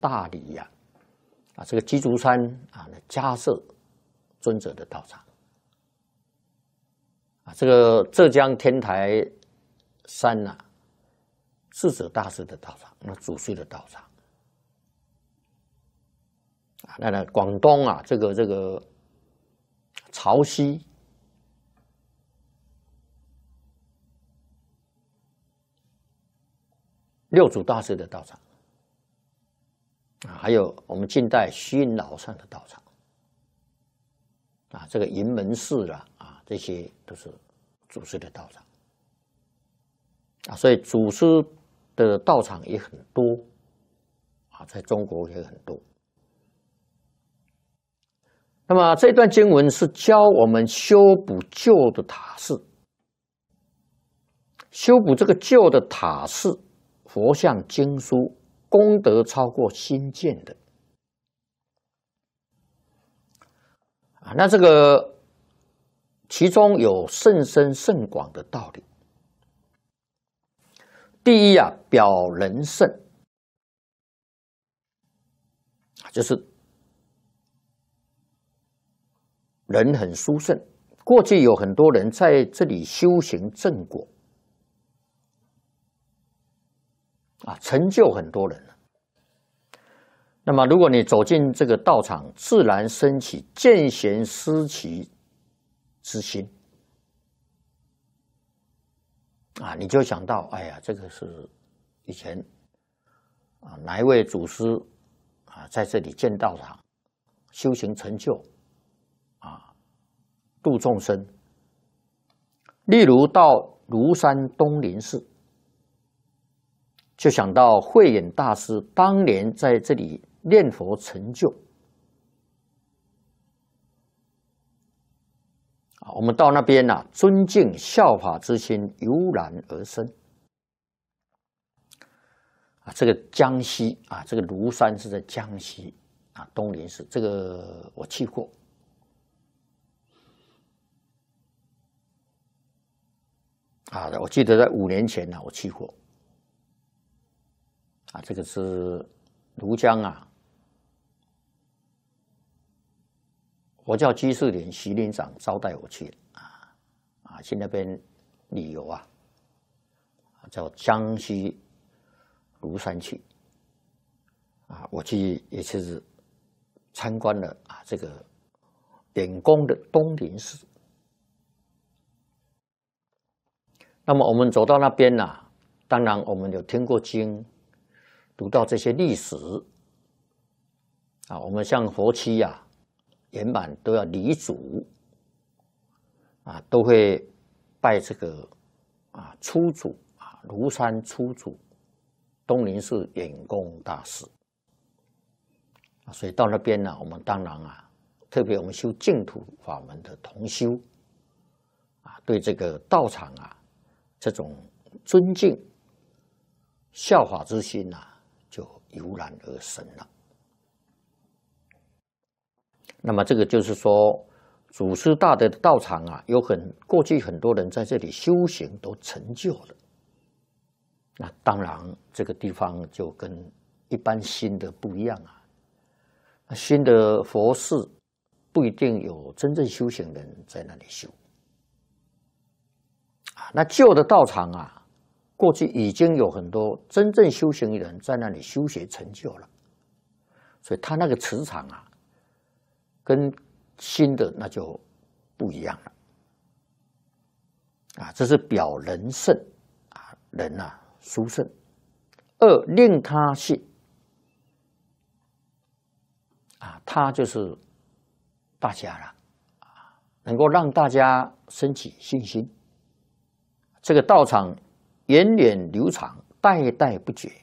大理呀，这个鸡足山迦叶尊者的道场，这个浙江天台山智者大师的道场，那祖师的道场，那广东这个潮汐六祖大师的道场，还有我们近代虚云老上的道场，这个云门寺这些都是祖师的道场，所以祖师的道场也很多，在中国也很多。那么这段经文是教我们修补旧的塔寺，修补这个旧的塔寺、佛像、经书，功德超过新建的。那这个其中有甚深甚广的道理。第一表人圣，就是人很殊胜。过去有很多人在这里修行正果，成就很多人了。那么，如果你走进这个道场，自然升起见贤思齐之心，你就想到，哎呀，这个是以前哪一位祖师在这里建道场，修行成就，度众生。例如到庐山东林寺，就想到慧眼大师当年在这里念佛成就。我们到那边尊敬效法之心油然而生。这个江西这个庐山是在江西东林寺，这个我去过。我记得在5年前我去过。这个是庐江佛教居士林徐林长招待我去去那边旅游叫江西庐山去我去也是参观了这个点功的东林寺。那么我们走到那边当然我们有听过经，读到这些历史我们像佛七圆满都要礼祖都会拜这个初祖庐山初祖东林寺圆光大师所以到那边我们当然特别我们修净土法门的同修对这个道场这种尊敬效法之心就油然而生了。那么这个就是说，祖师大德的道场有过去很多人在这里修行都成就了。那当然，这个地方就跟一般新的不一样新的佛寺不一定有真正修行人在那里修。那旧的道场过去已经有很多真正修行人在那里修学成就了，所以他那个磁场跟新的那就不一样了这是表人圣人殊胜。二令他信他就是大家了能够让大家升起信心。这个道场源远流长，代代不绝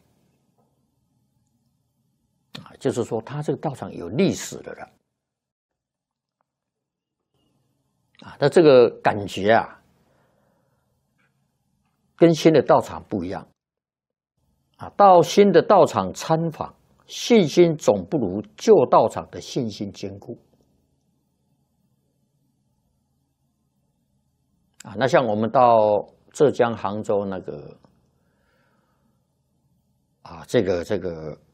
就是说他这个道场有历史的了那这个感觉跟新的道场不一样到新的道场参访，信心总不如旧道场的信心坚固那像我们到浙江杭州那个这个